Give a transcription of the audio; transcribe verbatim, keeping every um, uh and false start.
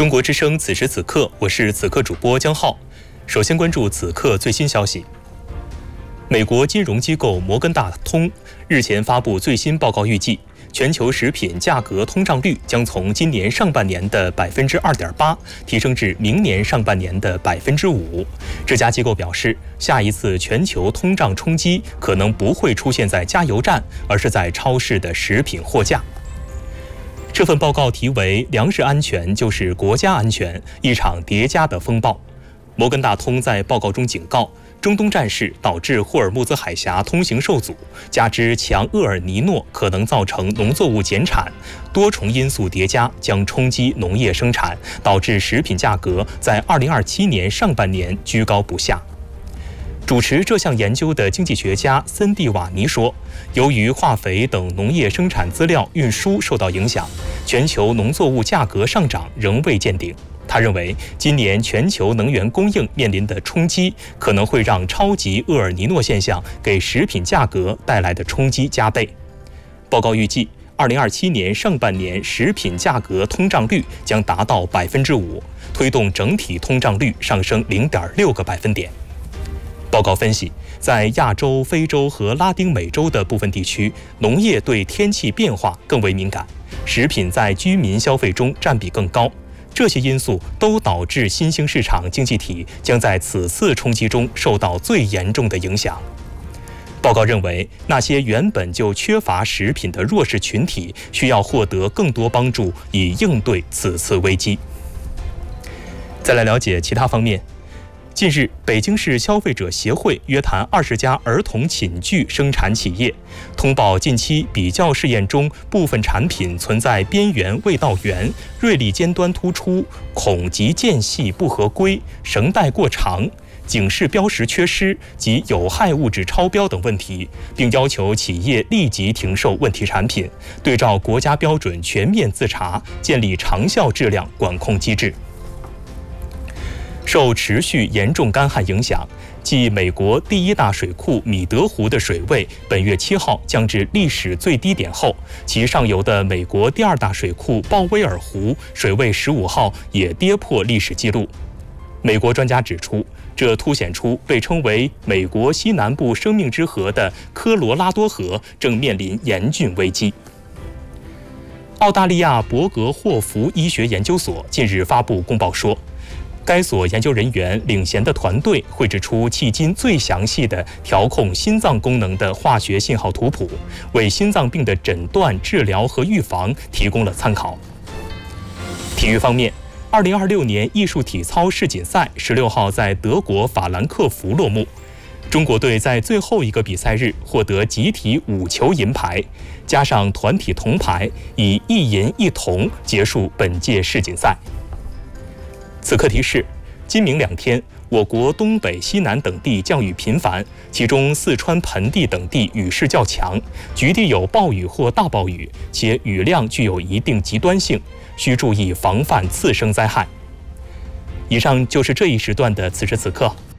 中国之声此时此刻，我是此刻主播江浩。首先关注此刻最新消息。美国金融机构摩根大通日前发布最新报告，预计全球食品价格通胀率将从今年上半年的百分之二点八提升至明年上半年的百分之五。这家机构表示，下一次全球通胀冲击可能不会出现在加油站，而是在超市的食品货架。这份报告题为《粮食安全就是国家安全：一场叠加的风暴》。摩根大通在报告中警告，中东战事导致霍尔木兹海峡通行受阻，加之强厄尔尼诺可能造成农作物减产，多重因素叠加将冲击农业生产，导致食品价格在二零二七年上半年居高不下。主持这项研究的经济学家森蒂瓦尼说，由于化肥等农业生产资料运输受到影响，全球农作物价格上涨仍未见顶。他认为，今年全球能源供应面临的冲击，可能会让超级厄尔尼诺现象给食品价格带来的冲击加倍。报告预计，二零二七年上半年食品价格通胀率将达到百分之五，推动整体通胀率上升零点六个百分点。报告分析，在亚洲、非洲和拉丁美洲的部分地区，农业对天气变化更为敏感，食品在居民消费中占比更高。这些因素都导致新兴市场经济体将在此次冲击中受到最严重的影响。报告认为，那些原本就缺乏食品的弱势群体需要获得更多帮助，以应对此次危机。再来了解其他方面。近日，北京市消费者协会约谈二十家儿童寝具生产企业，通报近期比较试验中部分产品存在边缘未到圆、锐利尖端突出、孔及间隙不合规、绳带过长、警示标识缺失及有害物质超标等问题，并要求企业立即停售问题产品，对照国家标准全面自查，建立长效质量管控机制。受持续严重干旱影响，继美国第一大水库米德湖的水位本月七号降至历史最低点后，其上游的美国第二大水库鲍威尔湖水位十五号也跌破历史记录。美国专家指出，这凸显出被称为美国西南部生命之河的科罗拉多河正面临严峻危机。澳大利亚伯格霍福医学研究所近日发布公报说，该所研究人员领衔的团队绘制出迄今最详细的调控心脏功能的化学信号图谱，为心脏病的诊断、治疗和预防提供了参考。体育方面，二零二六年艺术体操世锦赛十六号在德国法兰克福落幕，中国队在最后一个比赛日获得集体五球银牌，加上团体铜牌，以一银一铜结束本届世锦赛。此刻提示，今明两天，我国东北、西南等地降雨频繁，其中四川盆地等地雨势较强，局地有暴雨或大暴雨，且雨量具有一定极端性，需注意防范次生灾害。以上就是这一时段的此时此刻，